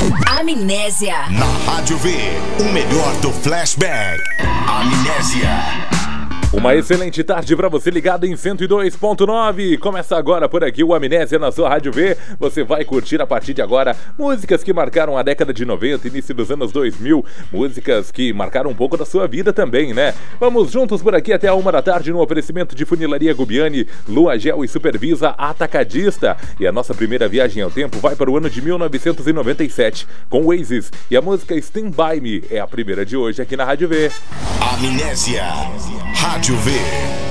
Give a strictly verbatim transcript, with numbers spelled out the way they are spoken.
Amnésia. Na Rádio V, o melhor do flashback. Amnésia. Uma excelente tarde para você ligado em cento e dois ponto nove. Começa agora por aqui o Amnésia na sua Rádio V. Você vai curtir a partir de agora músicas que marcaram a década de noventa, início dos anos dois mil. Músicas que marcaram um pouco da sua vida também, né? Vamos juntos por aqui até a uma da tarde no oferecimento de Funilaria Gubiani, Lua Gel e Supervisa Atacadista. E a nossa primeira viagem ao tempo vai para o ano de mil novecentos e noventa e sete com Oasis. E a música Stand By Me é a primeira de hoje aqui na Rádio V. Amnésia. Rádio V.